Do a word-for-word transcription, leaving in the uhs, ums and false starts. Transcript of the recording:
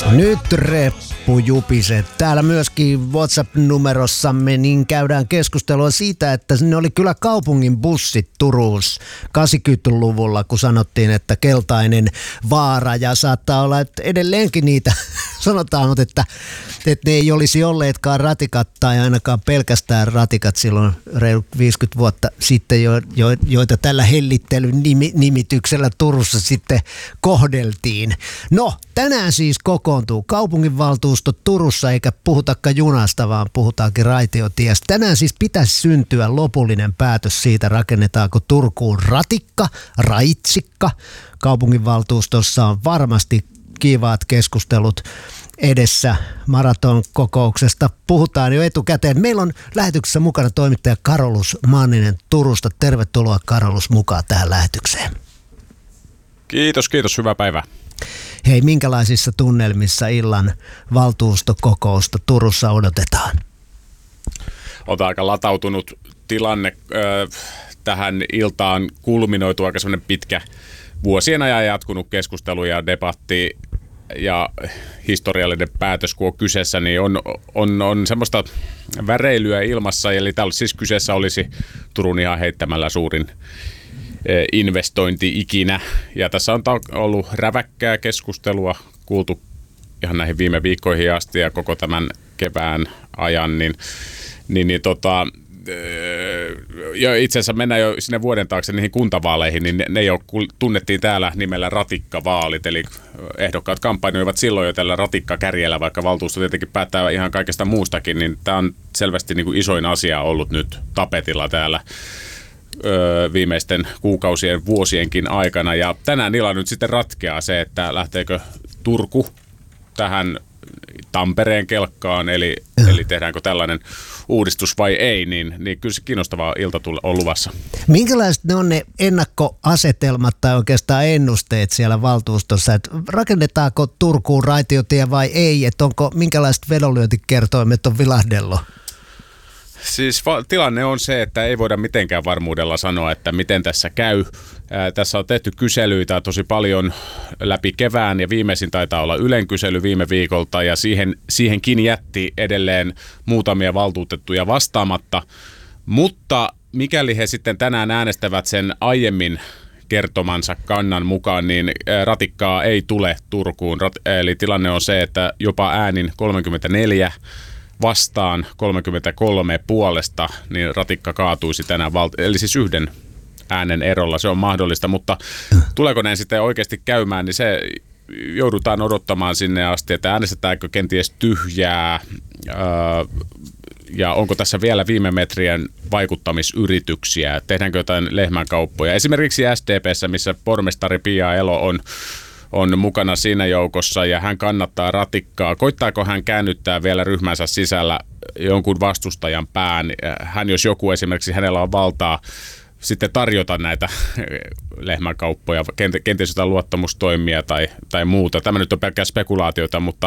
Nyt reppu jupiset. Täällä myöskin WhatsApp-numerossamme niin käydään keskustelua siitä, että ne oli kyllä kaupungin bussit Turussa kahdeksankymmentäluvulla, kun sanottiin, että keltainen vaara, ja saattaa olla, että edelleenkin niitä sanotaan, että, että ne ei olisi olleetkaan ratikat tai ainakaan pelkästään ratikat silloin reilu viisikymmentä vuotta sitten, jo, jo, joita tällä hellittelyn nimi, nimityksellä Turussa sitten kohdeltiin. No, tänään siis kokoontuu kaupunginvaltuusto Turussa, eikä puhutakaan junasta, vaan puhutaankin raitiotiestä. Tänään siis pitäisi syntyä lopullinen päätös siitä, rakennetaanko Turkuun ratikka, raitsikka. Kaupunginvaltuustossa on varmasti kiivaat keskustelut edessä. Maratonkokouksesta puhutaan jo etukäteen. Meillä on lähetyksessä mukana toimittaja Karolus Manninen Turusta. Tervetuloa Karolus mukaan tähän lähetykseen. Kiitos, kiitos. Hyvää päivää. Hei, minkälaisissa tunnelmissa illan valtuustokokousta Turussa odotetaan? On aika latautunut tilanne. Tähän iltaan kulminoitu aika semmoinen pitkä vuosien ajan jatkunut keskustelu ja debatti ja historiallinen päätös, kun on kyseessä, niin on, on, on semmoista väreilyä ilmassa. Eli täällä siis kyseessä olisi Turun ihan heittämällä suurin investointi ikinä. Ja tässä on ollut räväkkää keskustelua, kuultu ihan näihin viime viikkoihin asti ja koko tämän kevään ajan, niin, niin, niin tota, jo itse asiassa mennään jo sinne vuoden taakse niihin kuntavaaleihin, niin ne, ne jo tunnettiin täällä nimellä ratikkavaalit, eli ehdokkaat kampanjoivat silloin jo tällä ratikkakärjellä, vaikka valtuusto tietenkin päättää ihan kaikesta muustakin, niin tämä on selvästi niin kuin isoin asia ollut nyt tapetilla täällä Öö, viimeisten kuukausien, vuosienkin aikana. Ja tänään illalla nyt sitten ratkeaa se, että lähteekö Turku tähän Tampereen kelkkaan, eli, eli tehdäänkö tällainen uudistus vai ei, niin, niin kyllä se kiinnostava ilta on luvassa. Minkälaiset ne on ne ennakkoasetelmat tai oikeastaan ennusteet siellä valtuustossa, että rakennetaanko Turkuun raitiotie vai ei, että onko minkälaiset vedonlyöntikertoimet on vilahdellut? Siis va- tilanne on se, että ei voida mitenkään varmuudella sanoa, että miten tässä käy. Ää, tässä on tehty kyselyitä tosi paljon läpi kevään ja viimeisin taitaa olla Ylen kysely viime viikolta ja siihen, siihenkin jätti edelleen muutamia valtuutettuja vastaamatta. Mutta mikäli he sitten tänään äänestävät sen aiemmin kertomansa kannan mukaan, niin ratikkaa ei tule Turkuun. Rat- eli tilanne on se, että jopa äänin kolmekymmentäneljä vastaan kolmekymmentäkolme puolesta, niin ratikka kaatuisi tänään, val- eli siis yhden äänen erolla, se on mahdollista, mutta tuleeko näin sitten oikeasti käymään, niin se joudutaan odottamaan sinne asti, että äänestetäänkö kenties tyhjää, ää, ja onko tässä vielä viime metrien vaikuttamisyrityksiä, tehdäänkö jotain lehmänkauppoja. Esimerkiksi S D P:ssä, missä pormestari Pia Elo on on mukana siinä joukossa ja hän kannattaa ratikkaa. Koittaako hän käännyttää vielä ryhmänsä sisällä jonkun vastustajan pään? Hän, jos joku esimerkiksi, hänellä on valtaa sitten tarjota näitä lehmänkauppoja, kenties jotain luottamustoimia tai, tai muuta. Tämä nyt on pelkkää spekulaatiota, mutta